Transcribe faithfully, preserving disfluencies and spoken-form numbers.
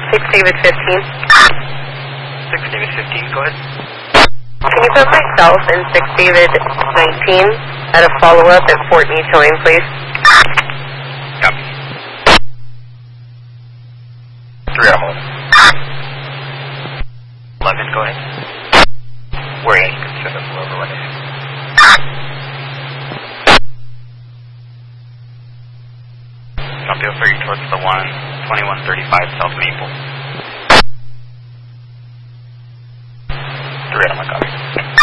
six David fifteen. six David fifteen, go ahead. Can you put myself and six David nineteen at a follow-up at Fort Meade Towing, please? Copy. three Adam eleven, go ahead. Where are you? Send us over right ahead. Copy over you towards the one twenty-one thirty-five South Maple. three Adam, copy.